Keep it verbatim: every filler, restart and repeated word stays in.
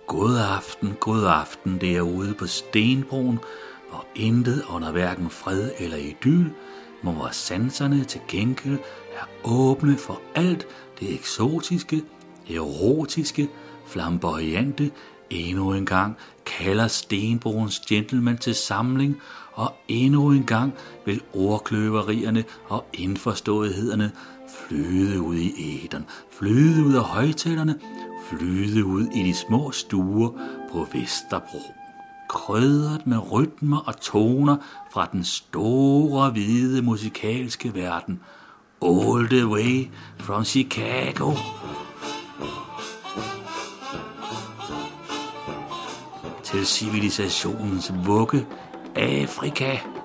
God aften, god aften derude på Stenbroen, hvor intet under hverken fred eller idyl, men hvor sanserne til gengæld er åbne for alt det eksotiske, erotiske, flamboyante. Endnu en gang kalder Stenbroens gentleman til samling, og endnu en gang vil ordkløverierne og indforståethederne flyde ud i æteren, flyde ud af højtalerne, flyde ud i de små stuer på Vesterbro, krydret med rytmer og toner fra den store, hvide musikalske verden, all the way from Chicago. Til civilisationens vugge, Afrika.